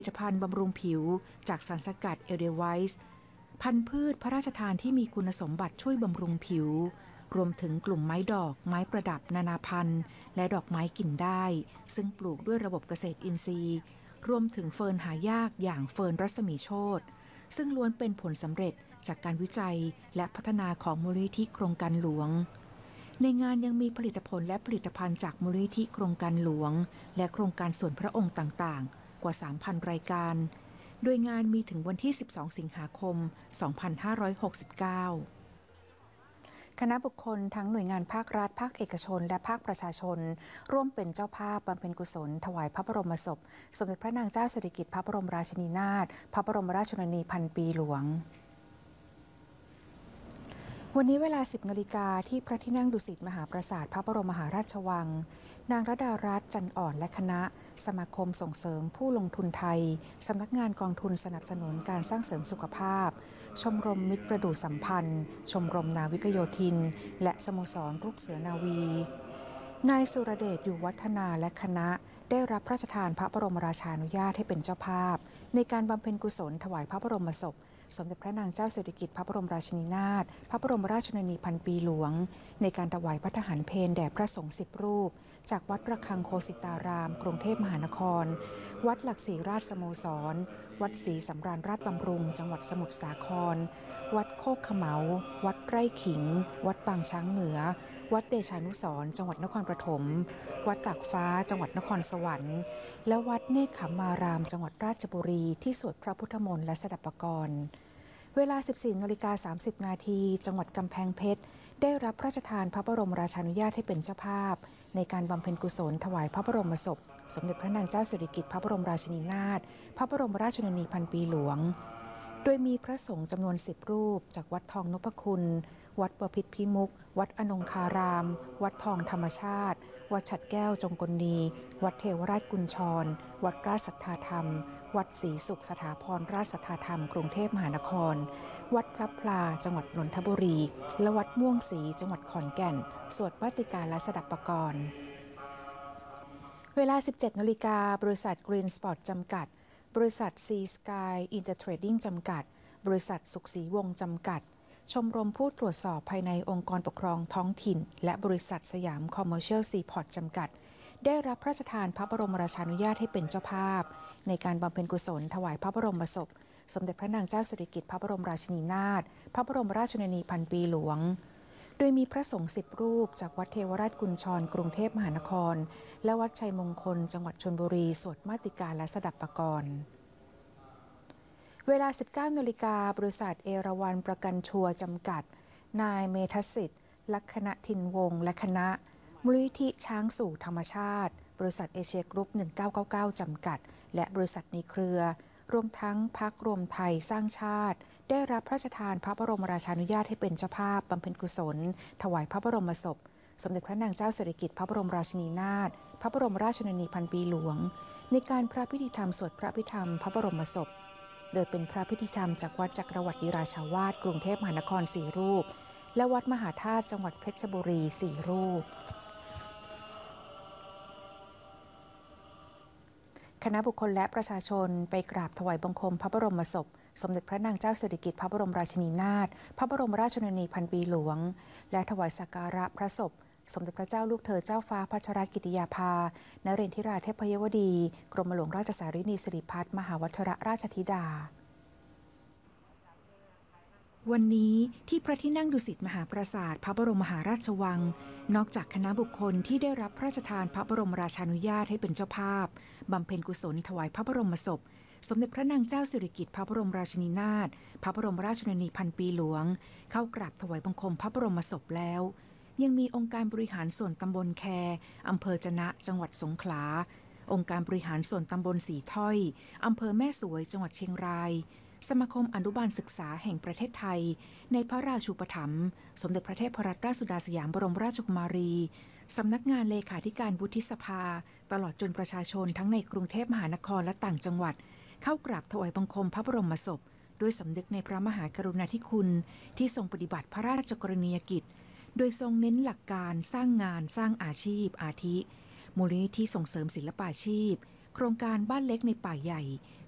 ผลิตภัณฑ์บำรุงผิวจากสารสกัดเอเดไวส์พันธุ์พืชพระราชทานที่มีคุณสมบัติช่วยบำรุงผิวรวมถึงกลุ่มไม้ดอกไม้ประดับนานาพันธุ์และดอกไม้กินได้ซึ่งปลูกด้วยระบบเกษตรอินทรีย์รวมถึงเฟิร์นหายากอย่างเฟิร์นรัศมีโชติซึ่งล้วนเป็นผลสำเร็จจากการวิจัยและพัฒนาของมูลนิธิโครงการหลวงในงานยังมีผลิตผลและผลิตภัณฑ์จากมูลนิธิโครงการหลวงและโครงการส่วนพระองค์ต่างๆกว่า 3,000 รายการโดยงานมีถึงวันที่ 12 สิงหาคม 2569 คณะบุคคลทั้งหน่วยงานภาครัฐภาคเอกชนและภาคประชาชนร่วมเป็นเจ้าภาพบำเพ็ญกุศลถวายพระบรมศพสมเด็จพระนางเจ้าสิริกิติ์พระบรมราชินีนาถพระบรมราชชนนีพันปีหลวงวันนี้เวลา 10 นาฬิกาที่พระที่นั่งดุสิตมหาปราสาทพระบรมมหาราชวังนางรดารัตน์จันอ่อนและคณะสมาคมส่งเสริมผู้ลงทุนไทยสำนักงานกองทุนสนับสนุนการสร้างเสริมสุขภาพชมรมมิตรประดู่สัมพันธ์ชมรมนาวิกโยธินและสโมสรลูกเสือนาวีนายสุรเดชอยู่วัฒนาและคณะได้รับพระราชทานพระบรมราชานุญาตให้เป็นเจ้าภาพในการบำเพ็ญกุศลถวายพระบรมศพสมเด็จพระนางเจ้าสิริกิติ์พระบรมราชินีนาถพระบรมราชชนนีพันปีหลวงในการถวายพระทหารเพลแด่พระสงฆ์10 รูปจากวัดระฆังโคสิตารามกรุงเทพมหานครวัดหลักศรีราชสโมสรวัดศรีสำราญราชบำรุงจังหวัดสมุทรสาครวัดโคกเขมาวัดไร่ขิงวัดบางช้างเหนือวัดเดชานุสรณ์จังหวัดนครปฐมวัดตากฟ้าจังหวัดนครสวรรค์และวัดเนกขมารามจังหวัดราชบุรีที่สวดพระพุทธมนต์และสดับปกรณ์เวลา 14:30 นาทีจังหวัดกำแพงเพชรได้รับพระราชทานพระบรมราชานุญาตให้เป็นเจ้าภาพในการบำเพ็ญกุศลถวายพระบรมศพสมเด็จพระนางเจ้าสิริกิติ์พระบรมราชินีนาถพระบรมราชชนนีพันปีหลวงโดยมีพระสงฆ์จำนวน10 รูปจากวัดทองนพคุณวัดบพิตรพิมุขวัดอนงคาราม วัดทองธรรมชาติวัดฉัตรแก้วจงกลนีวัดเทวราชกุญชรวัดราชสัทธาธรรมวัดศรีสุขสถาพรราชสัทธาธรรมกรุงเทพมหานครวัดพลับพลาจังหวัดนนทบุรีและวัดม่วงศรีจังหวัดขอนแก่นสวดมาติกาและสดับปกรณ์เวลา 17 นาฬิกาบริษัท Green Sport จำกัดบริษัท Sea Sky Intertrading จำกัดบริษัทสุขศรีวงศ์จำกัดชมรมผู้ตรวจสอบภายในองค์กรปกครองท้องถิ่นและบริษัทสยามคอมเมอร์เชียลซีพอร์ตจำกัดได้รับพระราชทานพระบรมราชานุญาตให้เป็นเจ้าภาพในการบำเพ็ญกุศลถวายพระบรมศพสมเด็จพระนางเจ้าสิริกิติ์พระบรมราชินีนาถพระบรมราชชนนีพันปีหลวงโดยมีพระสงฆ์10 รูปจากวัดเทวราชกุญชรกรุงเทพมหานครและวัดชัยมงคลจังหวัดชลบุรีสวดมาติกาและสดับปกรณ์เวลา 19 นาฬิกาบริษัทเอราวัณประกันชัวร์จำกัดนายเมธสิทธิ์ลักษณะทินวงศ์และคณะมูลนิธิช้างสู่ธรรมชาติบริษัทเอเชียกรุ๊ป1999จำกัดและบริษัทในเครือรวมทั้งพรรครวมไทยสร้างชาติได้รับพระราชทานพระบรมราชานุญาตให้เป็นเจ้าภาพบำเพ็ญกุศลถวายพระบรมศพสมเด็จพระนางเจ้าสิริกิติ์พระบรมราชินีนาถพระบรมราชชนนีพันปีหลวงในการพระพิธีธรรมสวดพระพิธรรมพระบรมศพโดยเป็นพระพิธีธรรมจากวัดจักรวรรดิราชาวาสกรุงเทพมหานคร4 รูปและวัดมหาธาตุจังหวัดเพชรบุรี4 รูปคณะบุคคลและประชาชนไปกราบถวายบังคมพระบรมศพสมเด็จพระนางเจ้าสิริกิติ์พระบรมราชินีนาถพระบรมราชชนนีพันปีหลวงและถวายสักการะพระศพสมเด็จพระเจ้าลูกเธอเจ้าฟ้าพัชรกิติยาภานเรนทิราเทพยวดีกรมหลวงราชสารีนีสิริพัฒน์มหาวชิรราชธิดาวันนี้ที่พระที่นั่งดุสิตมหาปราสาทพระบรมมหาราชวังนอกจากคณะบุคคลที่ได้รับพระราชทานพระบรมราชานุญาตให้เป็นเจ้าภาพบำเพ็ญกุศลถวายพระบรมศพสมเด็จพระนางเจ้าสิริกิติ์พระบรมราชินีนาถพระบรมราชชนนีพันปีหลวงเข้ากราบถวายบังคมพระบรมศพแล้วยังมีองค์การบริหารส่วนตำบลแคอำเภอจะนะจังหวัดสงขลาองค์การบริหารส่วนตำบลสีถ้อยอำเภอแม่สวยจังหวัดเชียงรายสมาคมอนุบาลศึกษาแห่งประเทศไทยในพระราชูปถัมภ์สมเด็จพระเทพรัตนราชสุดาสยามบรมราชกุมารีสำนักงานเลขาธิการวุฒิสภาตลอดจนประชาชนทั้งในกรุงเทพมหานครและต่างจังหวัดเข้ากราบถวายบังคมพระบรมศพด้วยสำนึกในพระมหากรุณาธิคุณที่ทรงปฏิบัติพระราชกรณียกิจโดยทรงเน้นหลักการสร้างงานสร้างอาชีพอาทิมูลนิธิส่งเสริมศิลปาชีพโครงการบ้านเล็กในป่าใหญ่